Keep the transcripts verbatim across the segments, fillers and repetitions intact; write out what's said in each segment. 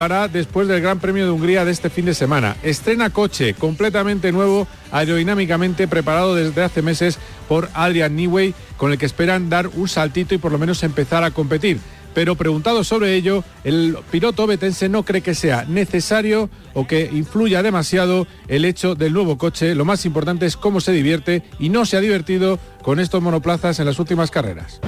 Para después del Gran Premio de Hungría de este fin de semana. Estrena coche completamente nuevo, aerodinámicamente preparado desde hace meses por Adrian Newey, con el que esperan dar un saltito y por lo menos empezar a competir. Pero preguntado sobre ello, el piloto ovetense no cree que sea necesario o que influya demasiado el hecho del nuevo coche. Lo más importante es cómo se divierte y no se ha divertido con estos monoplazas en las últimas carreras.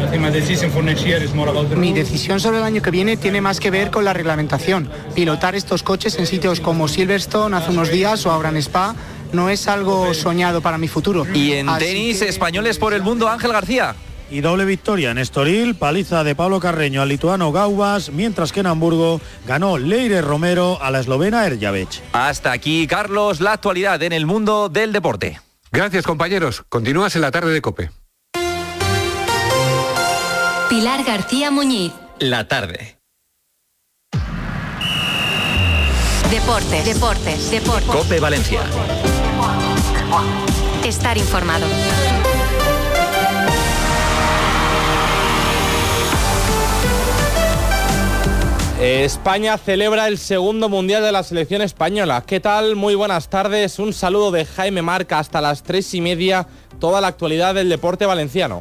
Mi decisión sobre el año que viene tiene más que ver con la reglamentación. Pilotar estos coches en sitios como Silverstone hace unos días o ahora en Spa no es algo soñado para mi futuro. Y en Así tenis, que... españoles por el mundo, Ángel García. Y doble victoria en Estoril, paliza de Pablo Carreño al lituano Gaubas, mientras que en Hamburgo ganó Leire Romero a la eslovena Erjavec. Hasta aquí, Carlos, la actualidad en el mundo del deporte. Gracias, compañeros. Continúas en la tarde de COPE. Pilar García Muñiz. La tarde. Deportes, deportes, deportes. COPE Valencia. Estar informado. España celebra el segundo mundial de la selección española. ¿Qué tal? Muy buenas tardes. Un saludo de Jaime Marca hasta las tres y media. Toda la actualidad del deporte valenciano.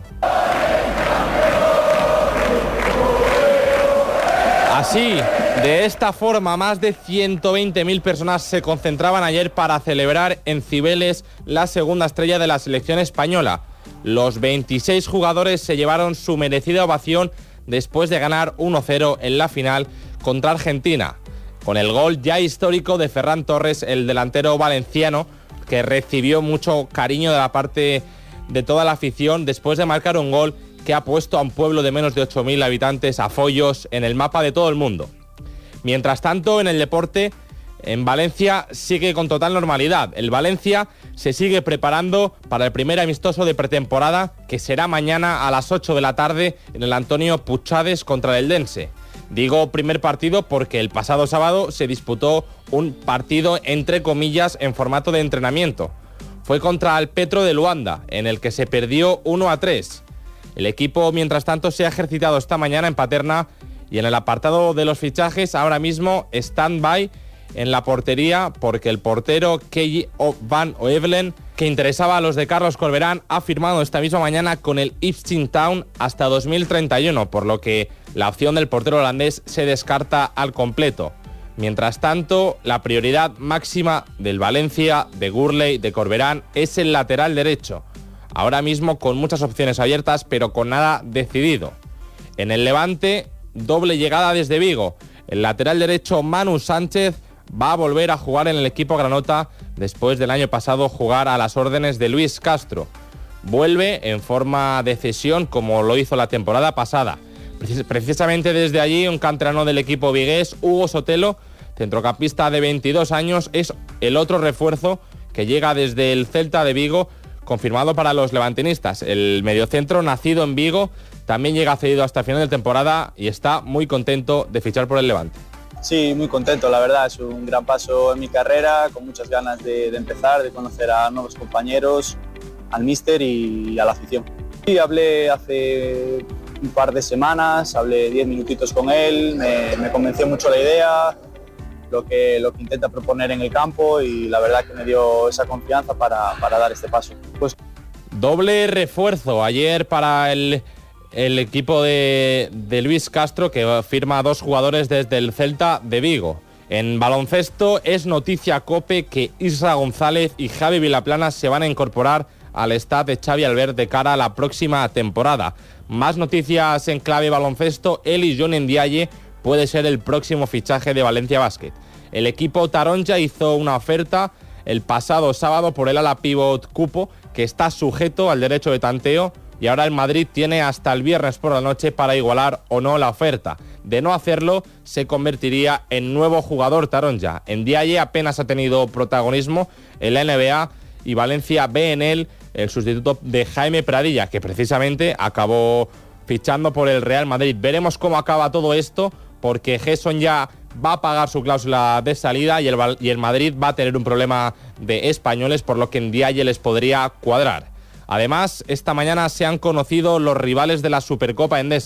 Así, de esta forma, más de ciento veinte mil personas se concentraban ayer para celebrar en Cibeles la segunda estrella de la selección española. Los veintiséis jugadores se llevaron su merecida ovación después de ganar uno cero en la final contra Argentina, con el gol ya histórico de Ferran Torres, el delantero valenciano, que recibió mucho cariño de la parte de toda la afición después de marcar un gol que ha puesto a un pueblo de menos de ocho mil habitantes a follos en el mapa de todo el mundo. Mientras tanto, en el deporte, en Valencia sigue con total normalidad. El Valencia se sigue preparando para el primer amistoso de pretemporada, que será mañana a las ocho de la tarde en el Antonio Puchades contra el Eldense. Digo primer partido porque el pasado sábado se disputó un partido entre comillas en formato de entrenamiento. Fue contra el Petro de Luanda, en el que se perdió uno a tres. El equipo, mientras tanto, se ha ejercitado esta mañana en Paterna y en el apartado de los fichajes ahora mismo stand-by en la portería, porque el portero Kei Van Oevelen, que interesaba a los de Carlos Corberán, ha firmado esta misma mañana con el Ipswich Town hasta dos mil treinta y uno, por lo que la opción del portero holandés se descarta al completo. Mientras tanto, la prioridad máxima del Valencia, de Gurley, de Corberán, es el lateral derecho. Ahora mismo con muchas opciones abiertas, pero con nada decidido. En el Levante, doble llegada desde Vigo. El lateral derecho Manu Sánchez va a volver a jugar en el equipo granota después del año pasado jugar a las órdenes de Luis Castro. Vuelve en forma de cesión como lo hizo la temporada pasada. Precisamente desde allí, un canterano del equipo vigués, Hugo Sotelo, centrocampista de veintidós años, es el otro refuerzo que llega desde el Celta de Vigo, confirmado para los levantinistas. El mediocentro, nacido en Vigo, también llega cedido hasta el final de temporada y está muy contento de fichar por el Levante. Sí, muy contento, la verdad, es un gran paso en mi carrera, con muchas ganas de, de empezar, de conocer a nuevos compañeros, al míster y a la afición. Sí, hablé hace un par de semanas, hablé diez minutitos con él, me, me convenció mucho la idea, lo que, lo que intenta proponer en el campo y la verdad que me dio esa confianza para, para dar este paso. Pues... Doble refuerzo ayer para el... el equipo de, de Luis Castro, que firma a dos jugadores desde el Celta de Vigo. En baloncesto es noticia COPE que Isra González y Javi Vilaplana se van a incorporar al staff de Xavi Albert de cara a la próxima temporada. Más noticias en clave baloncesto: Eli John Ndiaye puede ser el próximo fichaje de Valencia Basket. El equipo taronja hizo una oferta el pasado sábado por el ala pivot Cupo, que está sujeto al derecho de tanteo, y ahora el Madrid tiene hasta el viernes por la noche para igualar o no la oferta. De no hacerlo, se convertiría en nuevo jugador taronja. Ndiaye apenas ha tenido protagonismo en la N B A y Valencia ve en él el sustituto de Jaime Pradilla, que precisamente acabó fichando por el Real Madrid. Veremos cómo acaba todo esto, porque Gerson ya va a pagar su cláusula de salida y el, y el Madrid va a tener un problema de españoles, por lo que Ndiaye les podría cuadrar. Además, esta mañana se han conocido los rivales de la Supercopa Endesa.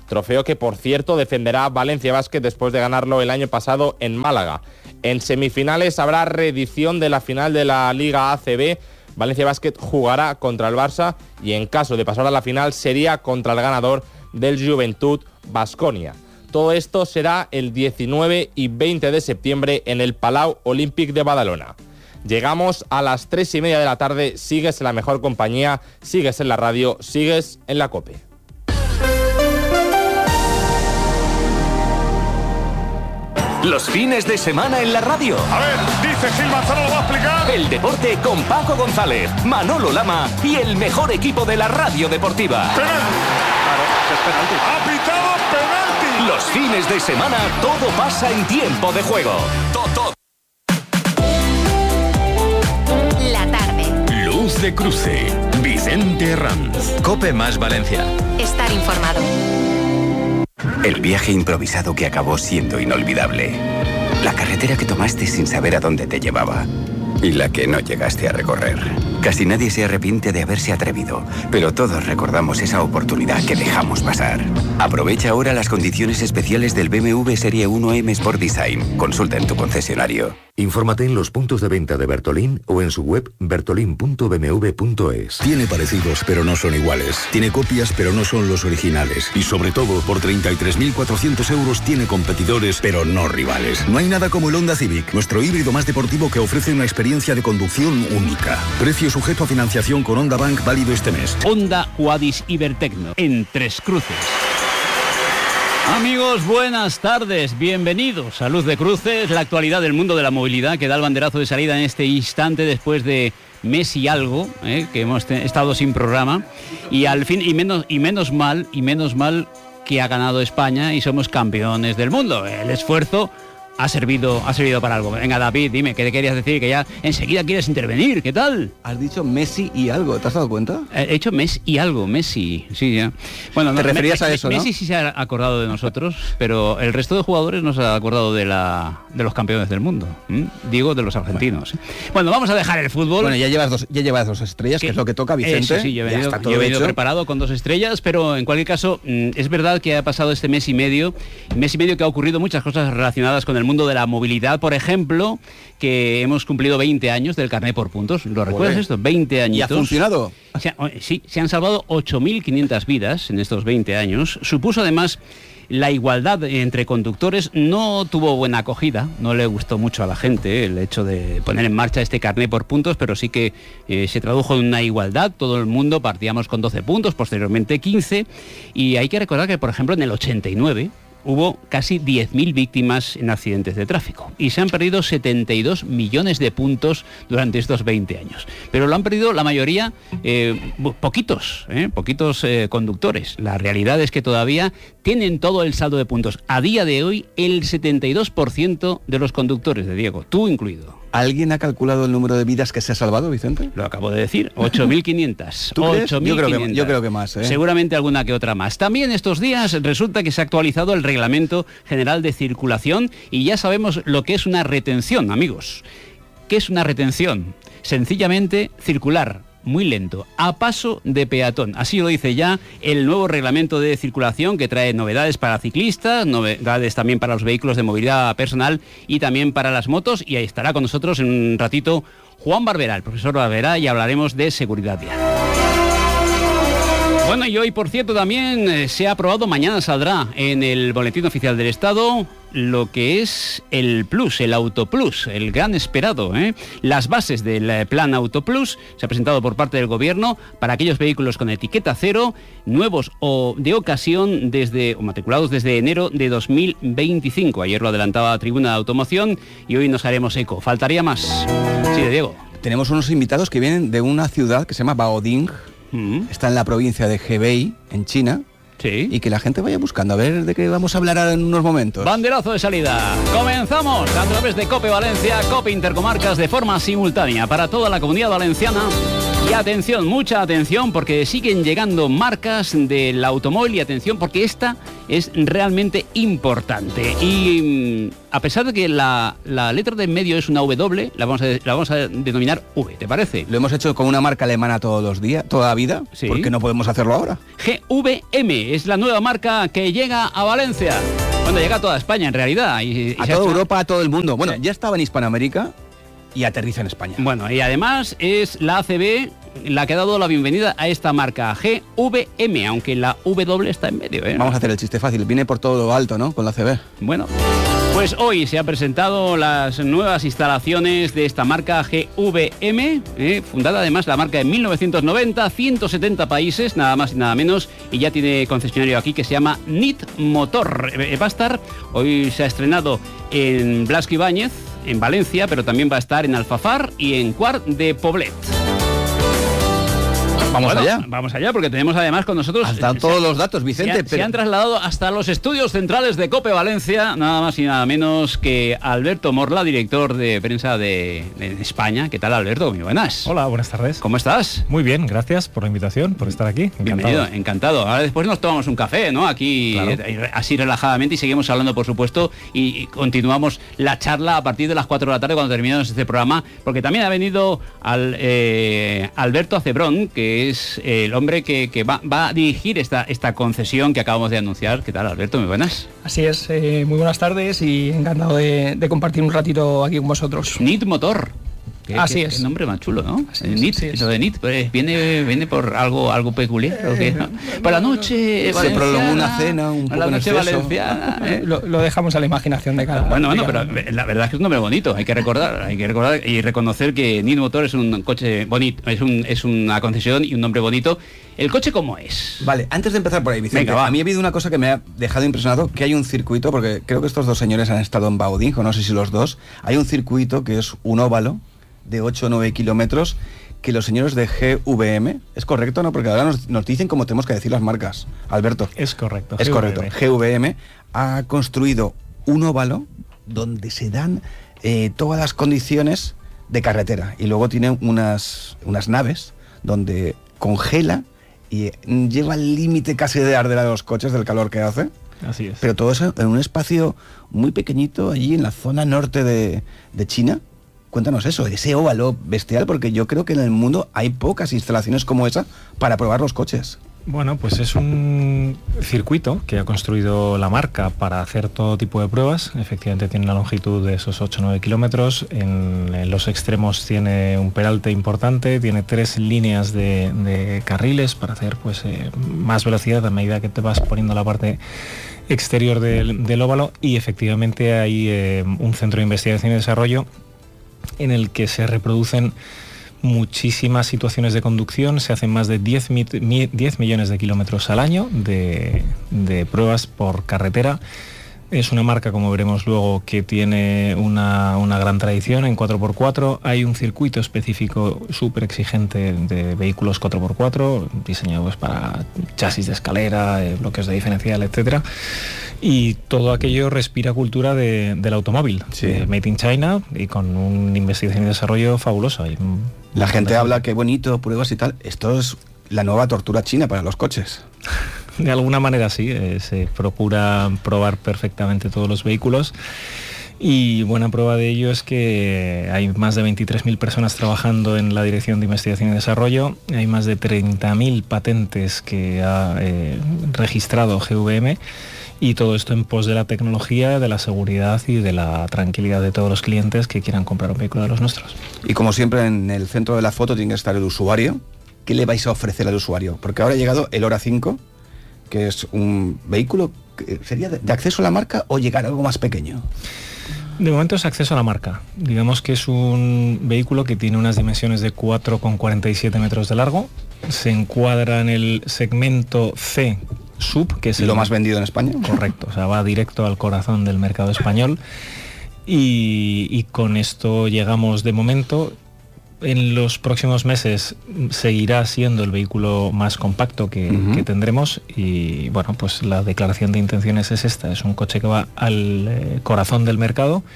trofeo que, por cierto, defenderá Valencia Basket después de ganarlo el año pasado en Málaga. En semifinales habrá reedición de la final de la Liga A C B. Valencia Basket jugará contra el Barça y, en caso de pasar a la final, sería contra el ganador del Juventud Baskonia. Todo esto será el diecinueve y veinte de septiembre en el Palau Olímpic de Badalona. Llegamos a las tres y media de la tarde, sigues en la mejor compañía, sigues en la radio, sigues en la COPE. Los fines de semana en la radio. A ver, dice Gil Manzano, lo va a explicar. El deporte con Paco González, Manolo Lama y el mejor equipo de la radio deportiva. Penalti. Claro, es penalti. Ha pitado penalti. Los fines de semana todo pasa en tiempo de juego. Todo. La tarde. Luz de cruce. Vicente Herranz. COPE más Valencia. Estar informado. El viaje improvisado que acabó siendo inolvidable. La carretera que tomaste sin saber a dónde te llevaba. Y la que no llegaste a recorrer. Casi nadie se arrepiente de haberse atrevido, pero todos recordamos esa oportunidad que dejamos pasar. Aprovecha ahora las condiciones especiales del B M W Serie uno M Sport Design. Consulta en tu concesionario. Infórmate en los puntos de venta de Bertolín o en su web bertolin punto b m w punto es. Tiene parecidos, pero no son iguales. Tiene copias, pero no son los originales. Y sobre todo, por treinta y tres mil cuatrocientos euros tiene competidores, pero no rivales. No hay nada como el Honda Civic, nuestro híbrido más deportivo que ofrece una experiencia de conducción única. Precio sujeto a financiación con Honda Bank válido este mes. Honda Quadis Ibertecno, en Tres Cruces. Amigos, buenas tardes, bienvenidos a Luz de Cruces, la actualidad del mundo de la movilidad que da el banderazo de salida en este instante después de mes y algo, eh, que hemos te- estado sin programa, y al fin, y menos, y menos mal, y menos mal que ha ganado España y somos campeones del mundo. El esfuerzo ha servido, ha servido para algo. Venga, David, dime, ¿qué te querías decir? Que ya enseguida quieres intervenir, ¿qué tal? Has dicho Messi y algo, ¿te has dado cuenta? He hecho Messi y algo, Messi, sí, ya. Bueno, Te no, referías Me- a eso, ¿no? Messi sí se ha acordado de nosotros, pero el resto de jugadores no se ha acordado de la de los campeones del mundo. ¿m? Digo, de los argentinos. Bueno. bueno, vamos a dejar el fútbol. Bueno, ya llevas dos, ya llevas dos estrellas, que es lo que toca, Vicente. Eso sí, yo he Ya venido, está todo yo he venido hecho. preparado con dos estrellas, pero en cualquier caso, mm, es verdad que ha pasado este mes y medio, mes y medio que ha ocurrido muchas cosas relacionadas con el mundo de la movilidad. Por ejemplo, que hemos cumplido veinte años del carné por puntos. ¿Lo recuerdas esto? veinte añitos. ¿Y ha funcionado? Se ha- sí, se han salvado ocho mil quinientas vidas en estos veinte años. Supuso además la igualdad entre conductores. No tuvo buena acogida, no le gustó mucho a la gente el hecho de poner en marcha este carné por puntos, pero sí que eh, se tradujo en una igualdad. Todo el mundo partíamos con doce puntos, posteriormente quince, y hay que recordar que, por ejemplo, en el ochenta y nueve hubo casi diez mil víctimas en accidentes de tráfico y se han perdido setenta y dos millones de puntos durante estos veinte años. Pero lo han perdido la mayoría, eh, poquitos, eh, poquitos eh, conductores. La realidad es que todavía tienen todo el saldo de puntos. A día de hoy, el setenta y dos por ciento de los conductores, de Diego, tú incluido. ¿Alguien ha calculado el número de vidas que se ha salvado, Vicente? Lo acabo de decir, ocho mil quinientas. ¿Tú crees? Yo creo que- yo creo que más, ¿eh? Seguramente alguna que otra más. También estos días resulta que se ha actualizado el Reglamento General de Circulación y ya sabemos lo que es una retención, amigos. ¿Qué es una retención? Sencillamente circular muy lento, a paso de peatón. Así lo dice ya el nuevo reglamento de circulación, que trae novedades para ciclistas, novedades también para los vehículos de movilidad personal y también para las motos. Y ahí estará con nosotros en un ratito Juan Barberá, el profesor Barberá, y hablaremos de seguridad vial. Bueno, y hoy, por cierto, también eh, se ha aprobado, mañana saldrá en el Boletín Oficial del Estado, lo que es el Plus, el Auto Plus, el gran esperado, ¿eh? Las bases del eh, plan Auto Plus se ha presentado por parte del Gobierno para aquellos vehículos con etiqueta cero, nuevos o de ocasión, desde o matriculados desde enero de dos mil veinticinco. Ayer lo adelantaba la Tribuna de Automoción y hoy nos haremos eco. Faltaría más. Sí, Diego. Tenemos unos invitados que vienen de una ciudad que se llama Baoding. Mm. Está en la provincia de Hebei, en China. Sí. Y que la gente vaya buscando a ver de qué vamos a hablar ahora en unos momentos. Banderazo de salida. Comenzamos a través de COPE Valencia, COPE Intercomarcas, de forma simultánea para toda la Comunidad Valenciana Y atención, mucha atención, porque siguen llegando marcas del automóvil y atención porque esta es realmente importante. Y mmm, a pesar de que la, la letra de en medio es una W, la vamos, a, la vamos a denominar V, ¿te parece? Lo hemos hecho con una marca alemana todos los días, toda la vida, sí. ¿Por qué no podemos hacerlo ahora? G V M es la nueva marca que llega a Valencia. Bueno, llega a toda España en realidad. Y, y a toda Europa, a todo el mundo. Bueno, ya estaba en Hispanoamérica y aterriza en España. Bueno, y además es la A C B la que ha dado la bienvenida a esta marca G V M, aunque la W está en medio, ¿eh? Vamos a hacer el chiste fácil, viene por todo lo alto, ¿no? Con la A C B. Bueno, pues hoy se han presentado las nuevas instalaciones de esta marca G V M, ¿eh? Fundada además la marca en mil novecientos noventa, ciento setenta países, nada más y nada menos, y ya tiene concesionario aquí que se llama Nit Motor. Eh, va a estar, hoy se ha estrenado en Blasco Ibáñez, en Valencia, pero también va a estar en Alfafar y en Quart de Poblet. Vamos bueno, allá. Vamos allá, porque tenemos además con nosotros... Hasta todos los datos, Vicente. Se, ha, pero... se han trasladado hasta los estudios centrales de COPE Valencia, nada más y nada menos que Alberto Morla, director de prensa de, de España. ¿Qué tal, Alberto? Muy buenas. Hola, buenas tardes. ¿Cómo estás? Muy bien, gracias por la invitación, por estar aquí. Encantado. Bienvenido, encantado. Ahora después nos tomamos un café, ¿no? Aquí, claro. Así relajadamente, y seguimos hablando, por supuesto, y, y continuamos la charla a partir de las cuatro de la tarde cuando terminemos este programa, porque también ha venido al, eh, Alberto Acebrón, que es el hombre que, que va, va a dirigir esta, esta concesión que acabamos de anunciar. ¿Qué tal, Alberto? Muy buenas. Así es, eh, muy buenas tardes y encantado de, de compartir un ratito aquí con vosotros. Nit Motor. ¿Qué, Así qué, es. Qué nombre más chulo, ¿no? Así Nit, es, así es. Eso de Nit, pues, ¿viene, ¿viene por algo, algo peculiar? ¿O qué? ¿No? Por la noche se prolongó una cena un poco la noche en exceso. valenciana. ¿eh? Lo, lo dejamos a la imaginación de cada uno. Bueno, bueno, pero la verdad es que es un nombre bonito. Hay que recordar, hay que recordar y reconocer que Nit Motor es un coche bonito, es, un, es una concesión y un nombre bonito. ¿El coche cómo es? Vale, antes de empezar por ahí, Vicente, Venga, a mí ha habido una cosa que me ha dejado impresionado, que hay un circuito, porque creo que estos dos señores han estado en Baudín, o no sé si los dos, hay un circuito que es un óvalo de ocho o nueve kilómetros que los señores de G V M, ¿es correcto, no? Porque ahora nos, nos dicen cómo tenemos que decir las marcas. Alberto. Es correcto. Es G V M. correcto. G V M ha construido un óvalo donde se dan eh, todas las condiciones de carretera y luego tiene unas, unas naves donde congela y lleva el límite casi de arder a los coches del calor que hace. Así es. Pero todo eso en un espacio muy pequeñito allí en la zona norte de, de China. Cuéntanos eso, ese óvalo bestial, porque yo creo que en el mundo hay pocas instalaciones como esa para probar los coches. Bueno, pues es un circuito que ha construido la marca para hacer todo tipo de pruebas. Efectivamente tiene una longitud de esos ocho o nueve kilómetros. En, en los extremos tiene un peralte importante, tiene tres líneas de, de carriles para hacer pues eh, más velocidad a medida que te vas poniendo la parte exterior del, del óvalo. Y efectivamente hay eh, un centro de investigación y desarrollo en el que se reproducen muchísimas situaciones de conducción, se hacen más de diez millones de kilómetros al año de, de pruebas por carretera. Es una marca, como veremos luego, que tiene una, una gran tradición en cuatro por cuatro. Hay un circuito específico súper exigente de vehículos cuatro por cuatro, diseñados para chasis de escalera, eh, bloques de diferencial, etcétera. Y todo aquello respira cultura de, del automóvil, sí. eh, Made in China, y con una investigación y desarrollo fabulosa. Y la gente habla que bonito, pruebas y tal. Esto es la nueva tortura china para los coches. De alguna manera sí, eh, se procura probar perfectamente todos los vehículos y buena prueba de ello es que hay más de veintitrés mil personas trabajando en la Dirección de Investigación y Desarrollo, hay más de treinta mil patentes que ha eh, registrado G V M y todo esto en pos de la tecnología, de la seguridad y de la tranquilidad de todos los clientes que quieran comprar un vehículo de los nuestros. Y como siempre en el centro de la foto tiene que estar el usuario. ¿Qué le vais a ofrecer al usuario? Porque ahora ha llegado el Hora cinco, que es un vehículo que sería de acceso a la marca o llegar a algo más pequeño. De momento es acceso a la marca. Digamos que es un vehículo que tiene unas dimensiones de cuatro coma cuarenta y siete metros de largo. Se encuadra en el segmento C sub, que es lo el más vendido en España. Correcto, o sea, va directo al corazón del mercado español. Y, y con esto llegamos de momento. En los próximos meses seguirá siendo el vehículo más compacto que, uh-huh. que tendremos y bueno, pues la declaración de intenciones es esta, es un coche que va al eh, corazón del mercado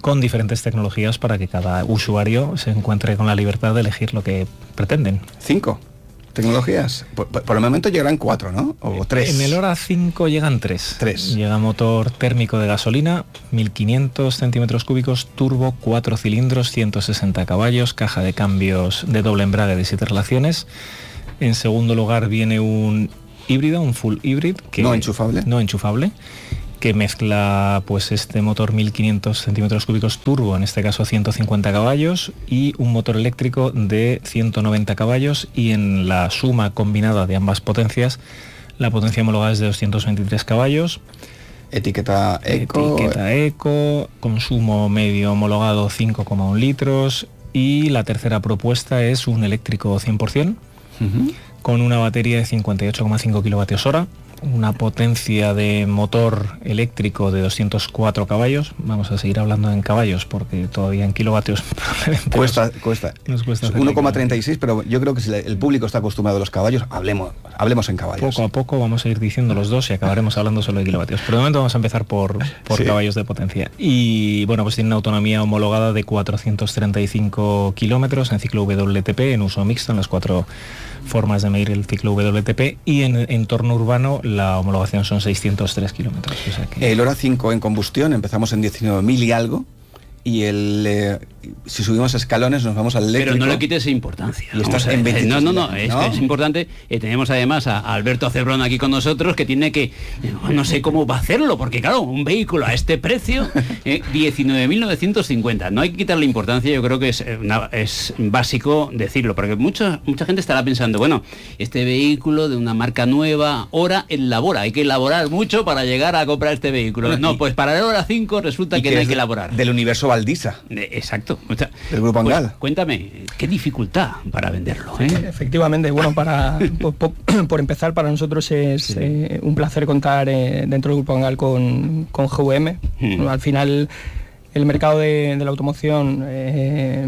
con diferentes tecnologías para que cada usuario se encuentre con la libertad de elegir lo que pretenden. ¿Cinco tecnologías? Por, por el momento llegarán cuatro, ¿no? ¿O tres? En el Hora cinco llegan tres. Tres. Llega motor térmico de gasolina, mil quinientos centímetros cúbicos, turbo, cuatro cilindros, ciento sesenta caballos, caja de cambios de doble embrague de siete relaciones. En segundo lugar viene un híbrido, un full hybrid. Que, ¿No enchufable? No enchufable. Que mezcla pues este motor mil quinientos centímetros cúbicos turbo, en este caso ciento cincuenta caballos, y un motor eléctrico de ciento noventa caballos, y en la suma combinada de ambas potencias, la potencia homologada es de doscientos veintitrés caballos. Etiqueta eco. Etiqueta eco, consumo medio homologado cinco coma uno litros, y la tercera propuesta es un eléctrico cien por ciento, uh-huh. con una batería de cincuenta y ocho coma cinco kilovatios hora, una potencia de motor eléctrico de doscientos cuatro caballos. Vamos a seguir hablando en caballos porque todavía en kilovatios cuesta, nos, cuesta. Nos cuesta uno coma treinta y seis, pero yo creo que si el público está acostumbrado a los caballos, hablemos, hablemos en caballos. Poco a poco vamos a ir diciendo los dos y acabaremos hablando solo de kilovatios. Pero de momento vamos a empezar por, por sí. caballos de potencia. Y bueno, pues tiene una autonomía homologada de cuatrocientos treinta y cinco kilómetros en ciclo W T P, en uso mixto, en las cuatro formas de medir el ciclo W T P, y en entorno urbano la homologación son seiscientos tres kilómetros. O sea que... El Hora cinco en combustión empezamos en diecinueve mil y algo, y el eh, si subimos escalones nos vamos al eléctrico. Pero no le quites importancia. Y estás en veintitrés, no, no, no, es, ¿no? es importante. Eh, tenemos además a, a Alberto Acebrón aquí con nosotros, que tiene que, no sé cómo va a hacerlo, porque claro, un vehículo a este precio, eh, diecinueve mil novecientos cincuenta. No hay que quitarle importancia, yo creo que es, una, es básico decirlo, porque mucha, mucha gente estará pensando, bueno, este vehículo de una marca nueva, ahora elabora, hay que elaborar mucho para llegar a comprar este vehículo. Bueno, no, pues para el Hora cinco resulta que no hay que elaborar. Del universo Valdisa. Exacto. Del grupo Angal. Pues, cuéntame, ¿qué dificultad para venderlo? ¿eh? Efectivamente, bueno, para por, por, por empezar, para nosotros es sí. eh, un placer contar eh, dentro del grupo Angal con, con G V M. Hmm. Bueno, al final, el mercado de, de la automoción eh,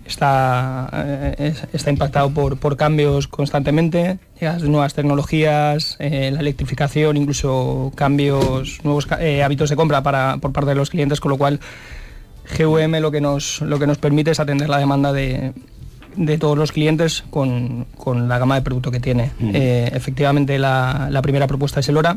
está, eh, está impactado por, por cambios constantemente, las nuevas tecnologías, eh, la electrificación, incluso cambios, nuevos eh, hábitos de compra para, por parte de los clientes, con lo cual G V M lo que nos, lo que nos permite es atender la demanda de, de todos los clientes con, con la gama de producto que tiene. Mm. Eh, efectivamente, la, la primera propuesta es el Hora,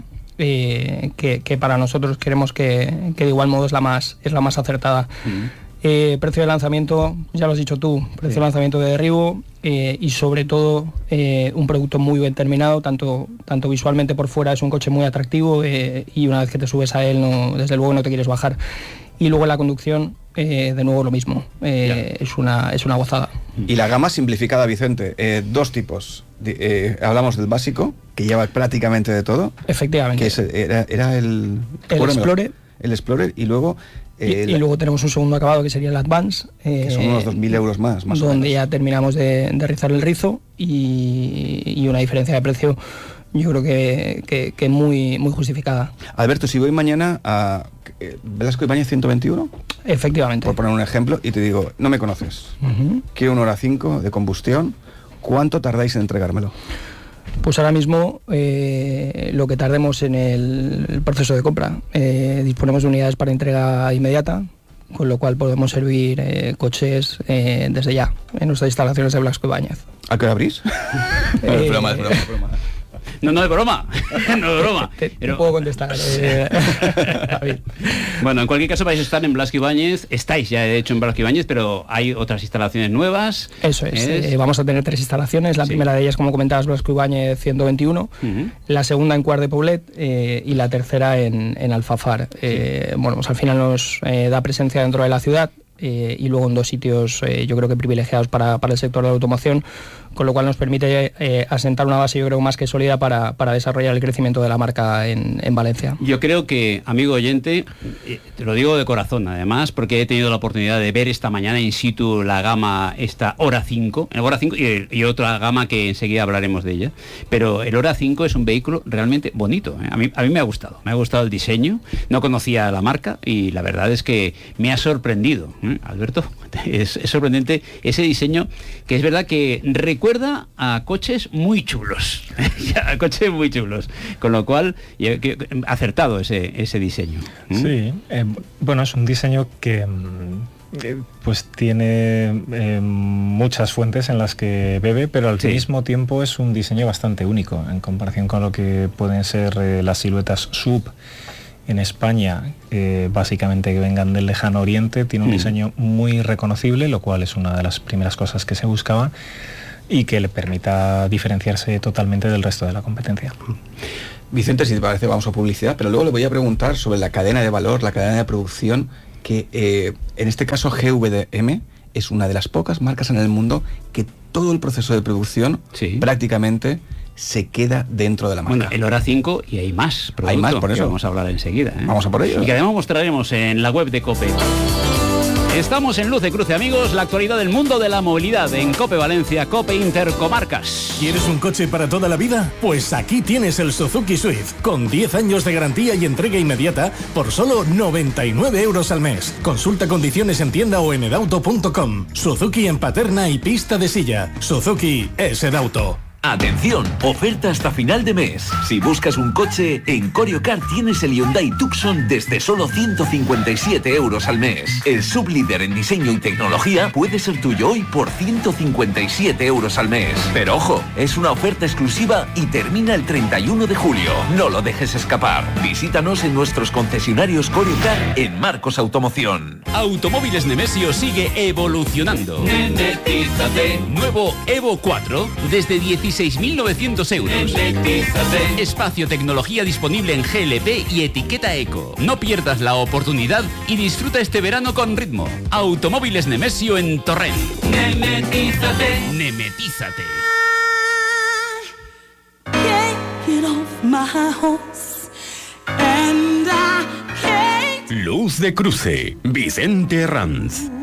eh, que, que para nosotros queremos que, que de igual modo es la más, es la más acertada. Mm. Eh, precio de lanzamiento, ya lo has dicho tú, precio sí. de lanzamiento de derribo, eh, y sobre todo eh, un producto muy bien terminado, tanto, tanto visualmente por fuera es un coche muy atractivo, eh, y una vez que te subes a él, no, desde luego no te quieres bajar. Y luego la conducción, eh, de nuevo lo mismo, eh, es, una, es una gozada. Y la gama simplificada, Vicente, eh, dos tipos. De, eh, hablamos del básico, que lleva prácticamente de todo. Efectivamente. Que es, era, era el... El Explorer. El Explorer, y luego... Eh, y, y luego tenemos un segundo acabado que sería el Advance. Eh, que son unos dos mil euros más, más donde o menos. ya terminamos de, de rizar el rizo, y, y una diferencia de precio yo creo que, que, que muy, muy justificada. Alberto, si voy mañana a eh, Velasco Ibáñez ciento veintiuno... Efectivamente. Por poner un ejemplo, y te digo, no me conoces, uh-huh. quiero un Hora cinco de combustión, ¿cuánto tardáis en entregármelo? Pues ahora mismo eh, lo que tardemos en el, el proceso de compra. Eh, disponemos de unidades para entrega inmediata, con lo cual podemos servir eh, coches eh, desde ya, en nuestras instalaciones de Velasco Ibáñez. ¿A qué hora abrís? eh, es broma, es broma, es broma. No, no es broma, no es broma. Te, te pero... puedo contestar. Eh, bueno, en cualquier caso vais a estar en Blasco Ibáñez, estáis ya de hecho en Blasco Ibáñez, pero hay otras instalaciones nuevas. Eso es, es... Eh, vamos a tener tres instalaciones, la sí. primera de ellas, como comentabas, Blasco Ibáñez ciento veintiuno, uh-huh. la segunda en Cuart de Poblet, eh, y la tercera en, en Alfafar. Eh, sí. Bueno, pues al final nos eh, da presencia dentro de la ciudad, eh, y luego en dos sitios eh, yo creo que privilegiados para, para el sector de la automoción, con lo cual nos permite eh, asentar una base, yo creo, más que sólida para, para desarrollar el crecimiento de la marca en, en Valencia. Yo creo que, amigo oyente, eh, te lo digo de corazón además, porque he tenido la oportunidad de ver esta mañana in situ la gama, esta Hora cinco, el Hora cinco y, y otra gama que enseguida hablaremos de ella, pero el Hora cinco es un vehículo realmente bonito, ¿eh? a, mí, a mí me ha gustado, me ha gustado el diseño, no conocía la marca y la verdad es que me ha sorprendido, ¿eh? ¿eh? Alberto, es, es sorprendente ese diseño, que es verdad que recuerda a coches muy chulos, a coches muy chulos, con lo cual acertado ese, ese diseño. ¿Mm? Sí, eh, bueno, es un diseño que eh, pues tiene eh, muchas fuentes en las que bebe, pero al sí. mismo tiempo es un diseño bastante único en comparación con lo que pueden ser eh, las siluetas sub en España, eh, básicamente que vengan del lejano oriente. Tiene un mm. diseño muy reconocible, lo cual es una de las primeras cosas que se buscaba y que le permita diferenciarse totalmente del resto de la competencia. Vicente, si te parece, vamos a publicidad, pero luego le voy a preguntar sobre la cadena de valor, la cadena de producción, que eh, en este caso G V D M es una de las pocas marcas en el mundo que todo el proceso de producción sí. prácticamente se queda dentro de la marca. Bueno, el Hora cinco y hay más producto. Hay más, por eso. Que vamos a hablar enseguida. ¿eh? Vamos a por ello. Y que además mostraremos en la web de COPE. Estamos en Luz de Cruce, amigos, la actualidad del mundo de la movilidad en COPE Valencia, COPE Intercomarcas. ¿Quieres un coche para toda la vida? Pues aquí tienes el Suzuki Swift, con diez años de garantía y entrega inmediata por solo noventa y nueve euros al mes. Consulta condiciones en tienda o en edauto punto com. Suzuki en Paterna y pista de silla. Suzuki es Edauto. Atención, oferta hasta final de mes. Si buscas un coche, en Coriocar tienes el Hyundai Tucson desde solo ciento cincuenta y siete euros al mes. El sublíder en diseño y tecnología puede ser tuyo hoy por ciento cincuenta y siete euros al mes. Pero ojo, es una oferta exclusiva y termina el treinta y uno de julio. No lo dejes escapar. Visítanos en nuestros concesionarios Coriocar en Marcos Automoción. Automóviles Nemesio sigue evolucionando. Nemetízate. Nuevo Evo cuatro desde dieciséis mil novecientos euros. Nemetízate. Espacio tecnología disponible en G L P y etiqueta eco. No pierdas la oportunidad y disfruta este verano con ritmo. Automóviles Nemesio en Torrent. Nemetízate. Nemetízate. Luz de Cruce, Vicente Herranz.